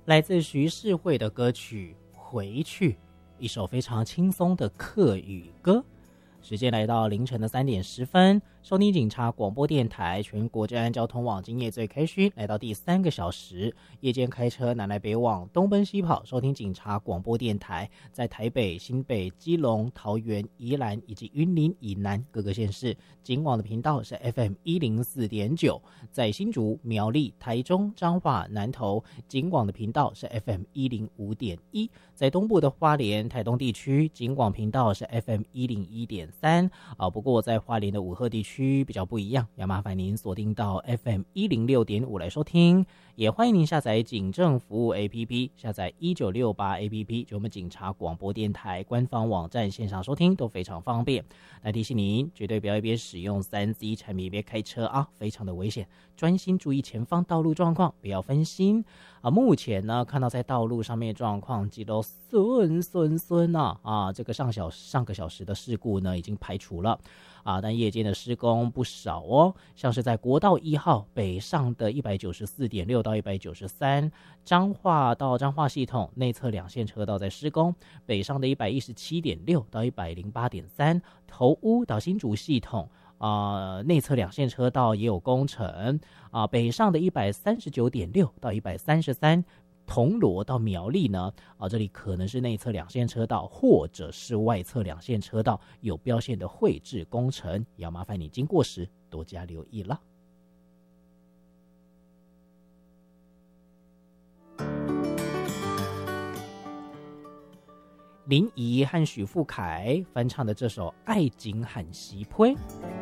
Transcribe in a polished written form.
来自徐世慧的歌曲《回去》，一首非常轻松的客语歌。时间来到凌晨的3点10分，收听警察广播电台全国治安交通网，今夜最开勋，来到第3个小时，夜间开车南来北往，东奔西跑，收听警察广播电台，在台北、新北、基隆、桃园、宜兰以及云林以南各个县市，警网的频道是 FM104.9，在新竹、苗栗、台中、彰化、南投，警网的频道是 FM105.1，在东部的花莲、台东地区，警广频道是 FM101.3。不过在花莲的武赫地区比较不一样，要麻烦您锁定到 FM106.5 来收听，也欢迎您下载警政服务 APP， 下载1968 APP， 就我们警察广播电台官方网站线上收听都非常方便。来提醒您，绝对不要一边使用3C 产品一边开车啊，非常的危险，专心注意前方道路状况，不要分心目前呢，看到在道路上面状况记录顺这个上个小时的事故呢已经排除了但夜间的施工不少哦，像是在国道1号北上的 194.6 到193，彰化到彰化系统内侧2线车道在施工，北上的 117.6 到 108.3， 头屋到新竹系统内侧2线车道也有工程北上的 139.6 到133，铜锣到苗栗呢这里可能是内侧2线车道或者是外侧2线车道有标线的绘制工程，也要麻烦你经过时多加留意了。林怡和许富凯翻唱的这首《爱情很稀配》，